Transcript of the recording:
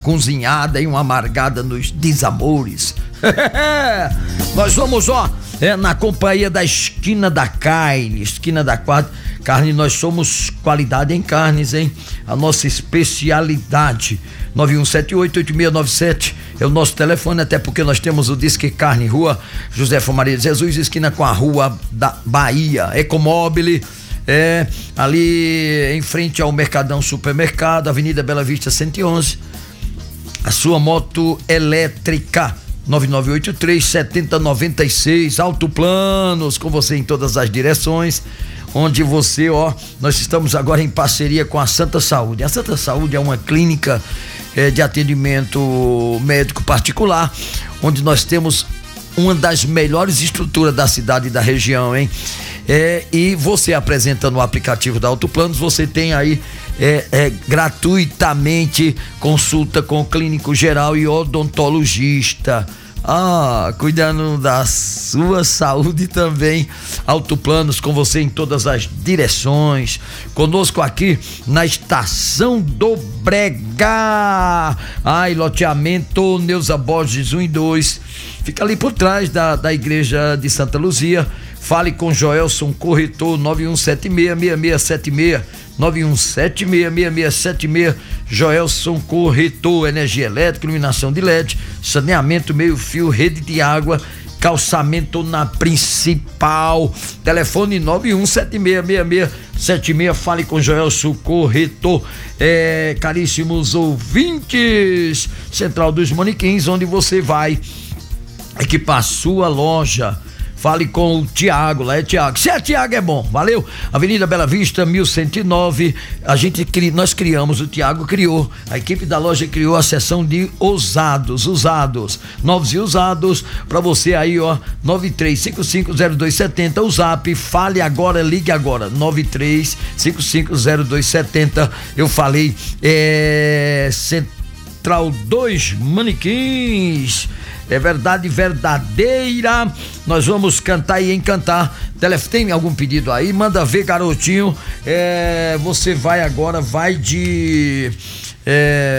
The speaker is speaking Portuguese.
cozinhada e uma amargada nos desamores. Nós vamos, na companhia da Esquina da Carne, carne, nós somos qualidade em carnes, hein? A nossa especialidade, 9178-8697 é o nosso telefone, até porque nós temos o Disque Carne, Rua Josefa Maria de Jesus, esquina com a Rua da Bahia. Ecomóvel, ali em frente ao Mercadão Supermercado, Avenida Bela Vista 111. A sua moto elétrica, 9983-7096, Autoplanos, com você em todas as direções, onde você, nós estamos agora em parceria com a Santa Saúde. A Santa Saúde é uma clínica de atendimento médico particular, onde nós temos uma das melhores estruturas da cidade e da região, hein? E você apresentando o aplicativo da Autoplanos, você tem aí gratuitamente consulta com o clínico geral e odontologista. Cuidando da sua saúde também. Autoplanos, com você em todas as direções. Conosco aqui na Estação do Brega. Loteamento Neuza Borges 1 e 2. Fica ali por trás da igreja de Santa Luzia. Fale com Joelson Corretor, 9176-6676. 9176-6676. Joelson Corretor, energia elétrica, iluminação de LED, saneamento, meio-fio, rede de água, calçamento na principal. Telefone 9176-6676. Fale com Joelson Corretor. Caríssimos ouvintes, Central dos Manequins, onde você vai equipar a sua loja. Fale com o Tiago, lá é Tiago. Se é Tiago é bom, valeu? Avenida Bela Vista, 1109. Nós criamos, o Tiago criou, a equipe da loja criou a seção de usados, novos e usados, pra você aí, 93550270, o Zap, fale agora, ligue agora, 93550270. Eu falei, Central 2 Manequins. É verdade verdadeira. Nós vamos cantar e encantar. Tem algum pedido aí? Manda ver, garotinho. Você vai agora, vai de